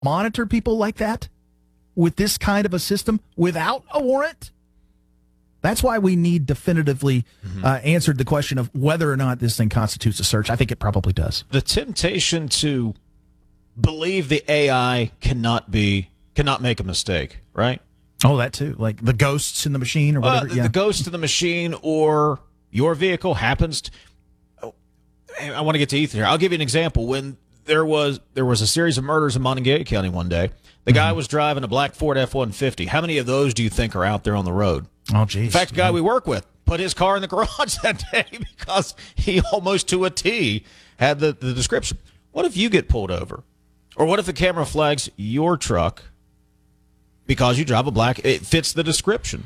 monitor people like that with this kind of a system without a warrant? That's why we need definitively answered the question of whether or not this thing constitutes a search. I think it probably does. The temptation to believe the AI cannot make a mistake, right? Oh, that too. Like the ghosts in the machine or whatever. The ghost in the machine, or your vehicle happens to... I want to get to Ethan here. I'll give you an example. When there was a series of murders in Montague County one day, the guy was driving a black Ford F-150. How many of those do you think are out there on the road? Oh, geez. In fact, the guy we work with put his car in the garage that day because he almost to a T had the description. What if you get pulled over? Or what if the camera flags your truck because you drive a black, it fits the description?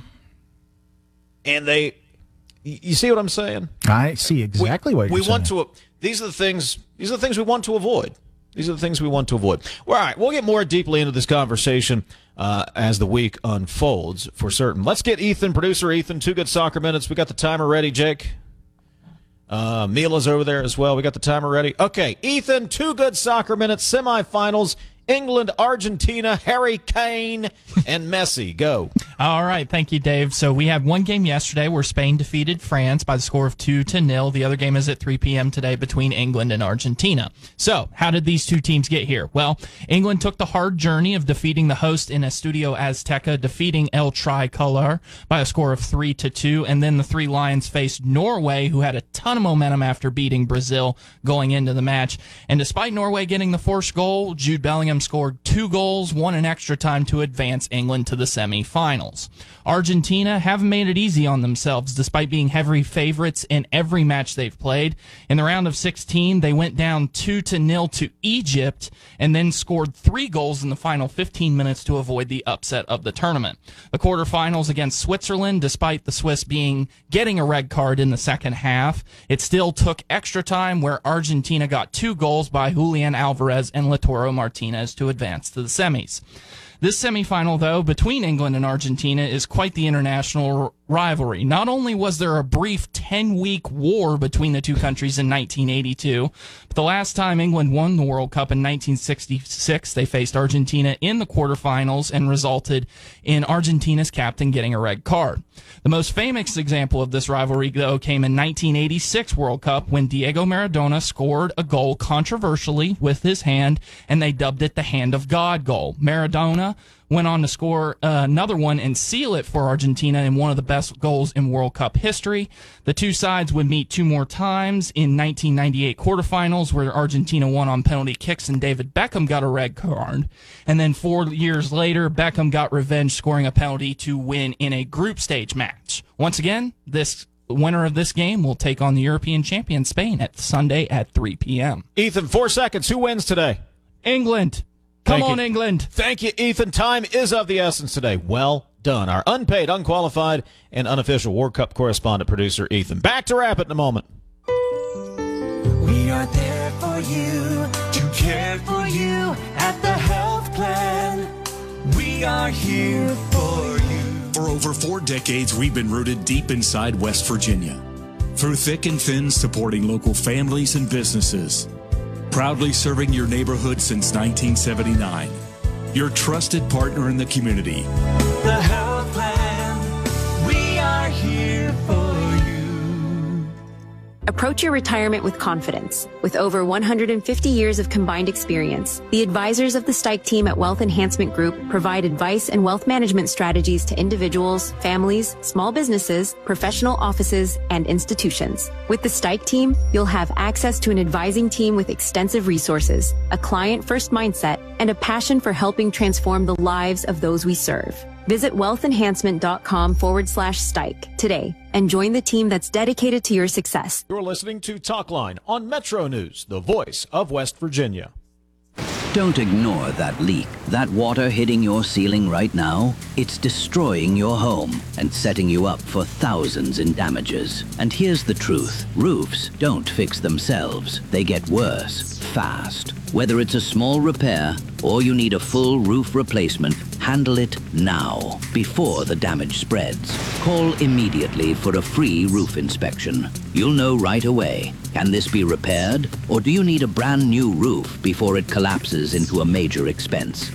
And you see what I'm saying? I see exactly what you're saying. These are the things we want to avoid. These are the things we want to avoid. Well, all right, we'll get more deeply into this conversation as the week unfolds, for certain. Let's get Ethan, producer Ethan, 2 Good Soccer Minutes. We got the timer ready, Jake. Mila's over there as well. We got the timer ready. Okay, Ethan, 2 Good Soccer Minutes, semifinals. England, Argentina, Harry Kane, and Messi. Go. All right. Thank you, Dave. So we had one game yesterday where Spain defeated France by the score of 2-0. The other game is at 3 p.m. today between England and Argentina. So how did these two teams get here? Well, England took the hard journey of defeating the host in Estadio Azteca, defeating El Tricolor by a score of 3-2. And then the Three Lions faced Norway, who had a ton of momentum after beating Brazil going into the match. And despite Norway getting the first goal, Jude Bellingham scored 2 goals, 1 in extra time to advance England to the semifinals. Argentina haven't made it easy on themselves despite being heavy favorites in every match they've played. In the round of 16, they went down 2-0 to Egypt and then scored 3 goals in the final 15 minutes to avoid the upset of the tournament. The quarterfinals against Switzerland, despite the Swiss getting a red card in the second half, it still took extra time where Argentina got 2 goals by Julian Alvarez and Lautaro Martinez to advance to the semis. This semifinal, though, between England and Argentina is quite the international rivalry. Not only was there a brief 10-week war between the two countries in 1982, but the last time England won the World Cup in 1966, they faced Argentina in the quarterfinals and resulted in Argentina's captain getting a red card. The most famous example of this rivalry, though, came in 1986 World Cup when Diego Maradona scored a goal controversially with his hand, and they dubbed it the Hand of God goal. Maradona went on to score another one and seal it for Argentina in one of the best goals in World Cup history. The two sides would meet 2 more times in 1998 quarterfinals, where Argentina won on penalty kicks and David Beckham got a red card. And then 4 years later, Beckham got revenge, scoring a penalty to win in a group stage match. Once again, this winner of this game will take on the European champion Spain at Sunday at 3 p.m. Ethan, 4 seconds. Who wins today? England. Come on, England. Thank you, Ethan. Time is of the essence today. Well done. Our unpaid, unqualified, and unofficial World Cup correspondent, producer Ethan. Back to wrap it in a moment. We are there for you, to care for you at the health plan. We are here for you. For over 4 decades, we've been rooted deep inside West Virginia. Through thick and thin, supporting local families and businesses. Proudly serving your neighborhood since 1979. Your trusted partner in the community. The health plan, we are here for you. Approach your retirement with confidence. With over 150 years of combined experience, the advisors of the Stike team at Wealth Enhancement Group provide advice and wealth management strategies to individuals, families, small businesses, professional offices, and institutions. With the Stike team, you'll have access to an advising team with extensive resources, a client-first mindset, and a passion for helping transform the lives of those we serve. Visit wealthenhancement.com/Stike today and join the team that's dedicated to your success. You're listening to Talkline on Metro News, the voice of West Virginia. Don't ignore that leak. That water hitting your ceiling right now, it's destroying your home and setting you up for thousands in damages. And here's the truth. Roofs don't fix themselves. They get worse, fast. Whether it's a small repair or you need a full roof replacement, handle it now, before the damage spreads. Call immediately for a free roof inspection. You'll know right away, can this be repaired, or do you need a brand new roof before it collapses into a major expense?